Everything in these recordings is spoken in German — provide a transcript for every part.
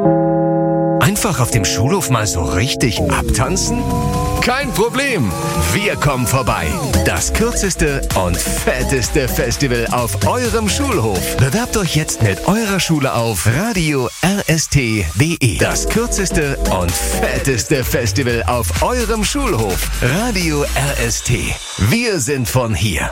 Einfach auf dem Schulhof mal so richtig abtanzen? Kein Problem, wir kommen vorbei. Das kürzeste und fetteste Festival auf eurem Schulhof. Bewerbt euch jetzt mit eurer Schule auf radio-rst.de. Das kürzeste und fetteste Festival auf eurem Schulhof. Radio RST. Wir sind von hier.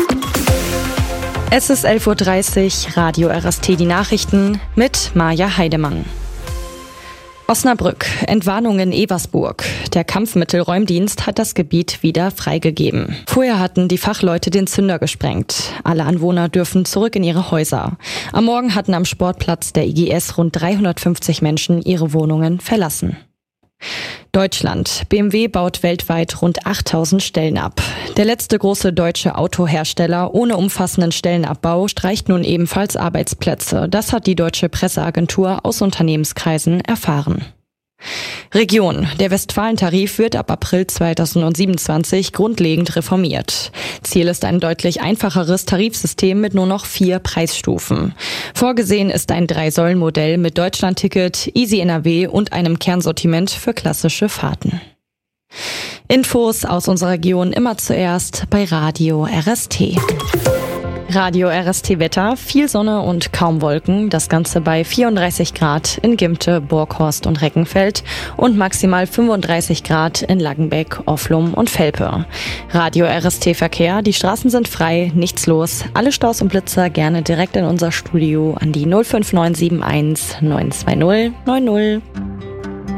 Es ist 11.30 Uhr, Radio RST, die Nachrichten mit Maja Heidemann. Osnabrück, Entwarnung in Eversburg. Der Kampfmittelräumdienst hat das Gebiet wieder freigegeben. Vorher hatten die Fachleute den Zünder gesprengt. Alle Anwohner dürfen zurück in ihre Häuser. Am Morgen hatten am Sportplatz der IGS rund 350 Menschen ihre Wohnungen verlassen. Deutschland. BMW baut weltweit rund 8000 Stellen ab. Der letzte große deutsche Autohersteller ohne umfassenden Stellenabbau streicht nun ebenfalls Arbeitsplätze. Das hat die deutsche Presseagentur aus Unternehmenskreisen erfahren. Region. Der Westfalentarif wird ab April 2027 grundlegend reformiert. Ziel ist ein deutlich einfacheres Tarifsystem mit nur noch 4 Preisstufen. Vorgesehen ist ein 3-Säulen-Modell mit Deutschlandticket, Easy NRW und einem Kernsortiment für klassische Fahrten. Infos aus unserer Region immer zuerst bei Radio RST. Radio RST Wetter, viel Sonne und kaum Wolken, das Ganze bei 34 Grad in Gimte, Borghorst und Reckenfeld und maximal 35 Grad in Langenbeck, Offlum und Velpe. Radio RST Verkehr, die Straßen sind frei, nichts los, alle Staus und Blitzer gerne direkt in unser Studio an die 05971 920 90.